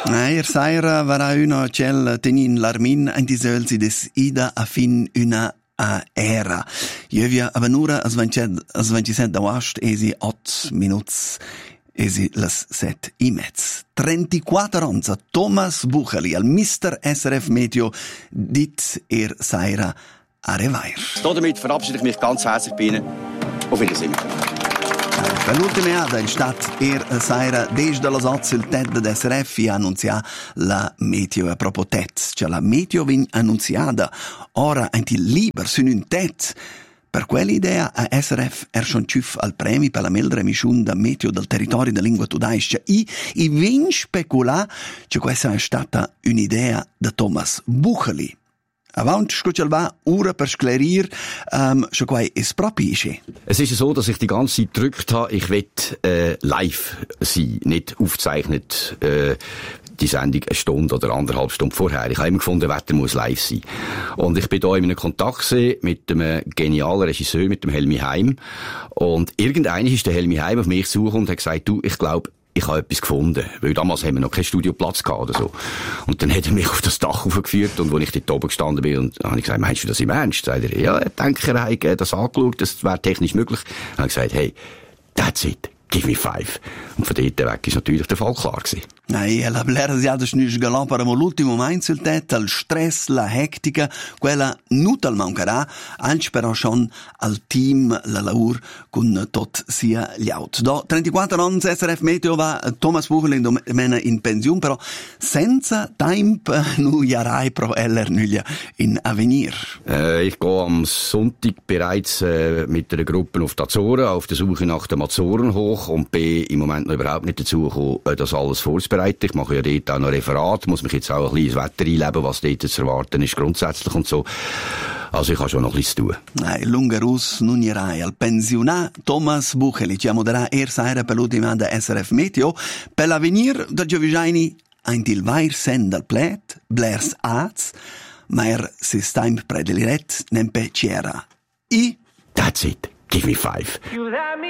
Ieri sera varrà uno cel tenin l'armin in disölsi des ida a fin una a era. Jövia avenura as 27 d'agost esi 8 minuts esi las 7:30. 34 onza Thomas Bucheli al Mr. SRF Meteo dit sera a revair. Damit verabschiede ich mich ganz herzlich bei Ihnen. Auf Wiedersehen. Per l'ultima ada in stat sera desde las 8 il TED de SRF ha annunziato la meteo a proprio TED, cioè la meteo vin annunziata ora anti liber su un TED. Per quell'idea a SRF schon ciuf al premi per la meldre emissione da meteo del territorio della lingua tudaiscia i vin specula che questa è stata un'idea da Thomas Bucheli. Avant scucel va ura per sklerir, schon quai es propische. Es ist so, dass ich die ganze Zeit gedrückt habe, ich will live sein, nicht aufgezeichnet die Sendung eine Stunde oder 1,5 Stunden vorher. Ich habe immer gefunden, Wetter muss live sein. Und ich bin da in einem Kontakt mit einem genialen Regisseur, mit dem Helmi Heim. Und irgendwann ist der Helmi Heim auf mich zugekommen und hat gesagt, du, ich glaube, ich habe etwas gefunden. Weil damals haben wir noch keinen Studioplatz gehabt oder so. Und dann hat er mich auf das Dach hochgeführt und als ich dort oben gestanden bin und habe ich gesagt, meinst du das im Ernst? Sagt er, ja, ich denke, er hat das angeschaut, das wäre technisch möglich. Dann habe ich gesagt, hey, that's it. Give me 5. Und von dort weg ist natürlich der Fall klar gewesen. La blera si ha schnüsch galopperamo l'ultimo momento sul tetto, il stress, la hectica, quella non al mancherà, anche però schon al team, la lavur, con tot sia gli out. Do 34 anni SRF Meteo va Thomas Bucheli in pensione, però senza tempo nu jarai pro eller nuglia in Avenir. Ich gehe am Sonntag bereits mit einer Gruppe auf die Azoren, auf der Suche nach den Azoren hoch und bin im Moment noch überhaupt nicht dazu gekommen, das alles vorzubereiten. Ich mache ja dort auch noch Referat, muss mich jetzt auch ein bisschen ins Wetter einleben, was dort zu erwarten ist grundsätzlich und so. Also ich habe schon noch ein bisschen zu tun. Lungarus non irai al pensionà Thomas Bucheli ci moderà sera per l'ultima da SRF Meteo per l'Avenir da Giovigiani ein til vair send al plet blers az ma sistem predeliret nempe c'era That's it. Give me 5.